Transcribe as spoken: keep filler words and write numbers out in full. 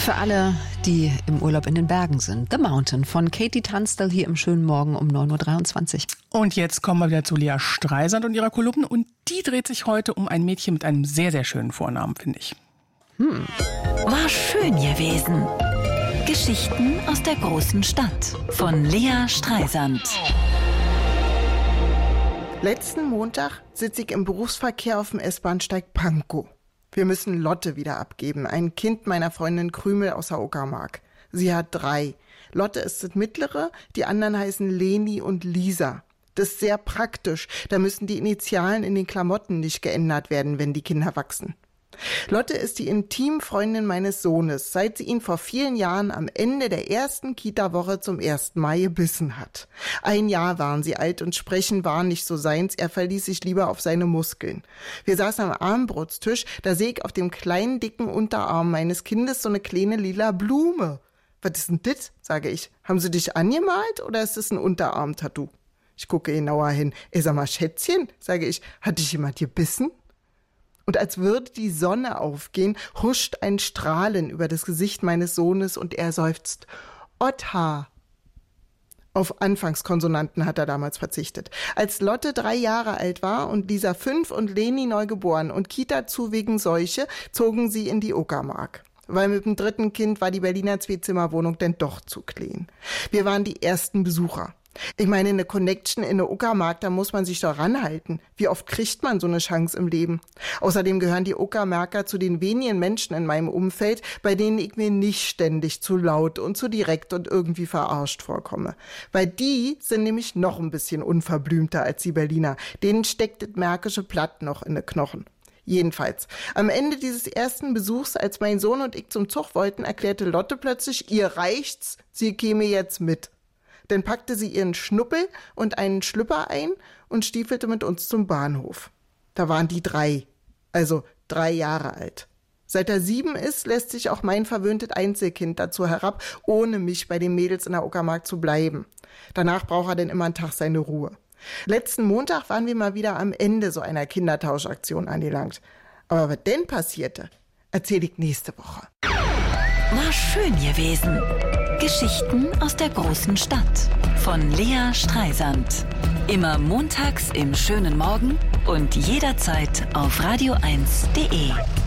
Für alle, die im Urlaub in den Bergen sind. The Mountain von Katie Tunstall hier im schönen Morgen um neun Uhr dreiundzwanzig. Und jetzt kommen wir wieder zu Lea Streisand und ihrer Kolumne. Und die dreht sich heute um ein Mädchen mit einem sehr, sehr schönen Vornamen, finde ich. Hm. War schön gewesen. Geschichten aus der großen Stadt von Lea Streisand. Letzten Montag sitze ich im Berufsverkehr auf dem S-Bahnsteig Pankow. Wir müssen Lotte wieder abgeben, ein Kind meiner Freundin Krümel aus der Uckermark. Sie hat drei. Lotte ist das mittlere, die anderen heißen Leni und Lisa. Das ist sehr praktisch, da müssen die Initialen in den Klamotten nicht geändert werden, wenn die Kinder wachsen. Lotte ist die Intimfreundin meines Sohnes, seit sie ihn vor vielen Jahren am Ende der ersten Kita-Woche zum ersten Mal gebissen hat. Ein Jahr waren sie alt und sprechen war nicht so seins, er verließ sich lieber auf seine Muskeln. Wir saßen am Abendbrotstisch, da sehe ich auf dem kleinen, dicken Unterarm meines Kindes so eine kleine lila Blume. Was ist denn das, sage ich. Haben sie dich angemalt oder ist das ein Unterarm-Tattoo? Ich gucke genauer hin. Ey, sag mal, Schätzchen, sage ich, hat dich jemand gebissen? Und als würde die Sonne aufgehen, huscht ein Strahlen über das Gesicht meines Sohnes und er seufzt, Otta. Auf Anfangskonsonanten hat er damals verzichtet. Als Lotte drei Jahre alt war und Lisa fünf und Leni neu geboren und Kita zu wegen Seuche, zogen sie in die Uckermark. Weil mit dem dritten Kind war die Berliner Zwei-Zimmer-Wohnung denn doch zu klein. Wir waren die ersten Besucher. Ich meine, eine Connection in der Uckermark, da muss man sich doch ranhalten. Wie oft kriegt man so eine Chance im Leben? Außerdem gehören die Uckermarker zu den wenigen Menschen in meinem Umfeld, bei denen ich mir nicht ständig zu laut und zu direkt und irgendwie verarscht vorkomme. Weil die sind nämlich noch ein bisschen unverblümter als die Berliner. Denen steckt das märkische Platt noch in den Knochen. Jedenfalls, am Ende dieses ersten Besuchs, als mein Sohn und ich zum Zug wollten, erklärte Lotte plötzlich, ihr reicht's, sie käme jetzt mit. Dann packte sie ihren Schnuppel und einen Schlüpper ein und stiefelte mit uns zum Bahnhof. Da waren die drei, also drei Jahre alt. Seit er sieben ist, lässt sich auch mein verwöhntes Einzelkind dazu herab, ohne mich bei den Mädels in der Uckermark zu bleiben. Danach braucht er dann immer einen Tag seine Ruhe. Letzten Montag waren wir mal wieder am Ende so einer Kindertauschaktion angelangt. Aber was denn passierte, erzähle ich nächste Woche. War schön gewesen. Geschichten aus der großen Stadt von Lea Streisand. Immer montags im schönen Morgen und jederzeit auf radio eins punkt de.